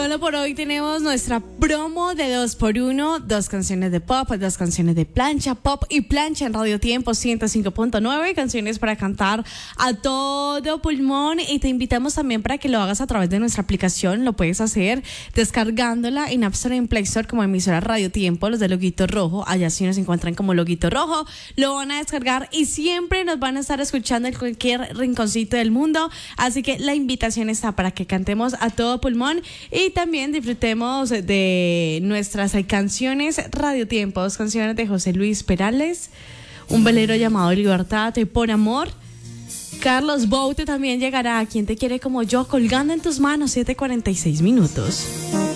Solo por hoy tenemos nuestra promo de 2x1, 2 canciones de pop, 2 canciones de plancha, pop y plancha en Radio Tiempo 105.9, canciones para cantar a todo pulmón, y te invitamos también para que lo hagas a través de nuestra aplicación. Lo puedes hacer descargándola en App Store y en Play Store como emisora Radio Tiempo, los de loguito rojo. Allá sí nos encuentran como loguito rojo, lo van a descargar y siempre nos van a estar escuchando en cualquier rinconcito del mundo. Así que la invitación está para que cantemos a todo pulmón y también disfrutemos de nuestras canciones Radio Tiempo, 2 canciones de José Luis Perales, Un velero llamado Libertad y Por Amor. Carlos Boute también llegará, Quien te quiere como yo, colgando en tus manos, 7:46 minutos.